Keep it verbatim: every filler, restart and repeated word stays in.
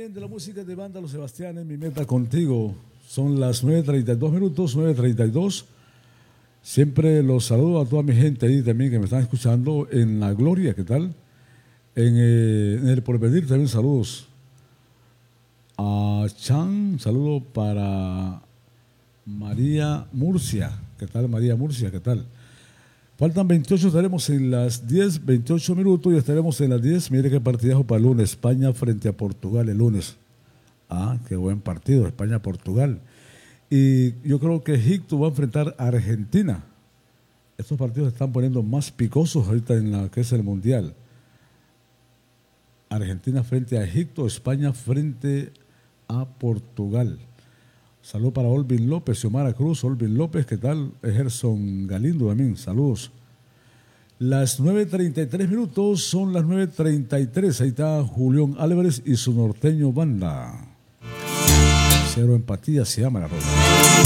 bien de la música de banda Los Sebastianes, mi meta contigo. Son las nueve treinta y dos minutos, nueve treinta y dos. Siempre los saludo a toda mi gente ahí también que me están escuchando en La Gloria, ¿qué tal? En, eh, en el Porvenir también saludos. A Chan, saludo para María Murcia. ¿Qué tal, María Murcia? ¿Qué tal? Faltan veintiocho, estaremos en las diez, veintiocho minutos y estaremos en las diez. Mire qué partidazo para el lunes. España frente a Portugal el lunes. Ah, qué buen partido, España-Portugal. Y yo creo que Egipto va a enfrentar a Argentina. Estos partidos se están poniendo más picosos ahorita en la que es el Mundial. Argentina frente a Egipto, España frente a Portugal. Saludos para Olvin López, Xiomara Cruz, Olvin López, ¿qué tal? Gerson Galindo también, saludos. Las nueve treinta y tres minutos, son las nueve treinta y tres. Ahí está Julián Álvarez y su norteño banda. Cero empatía se llama la rola.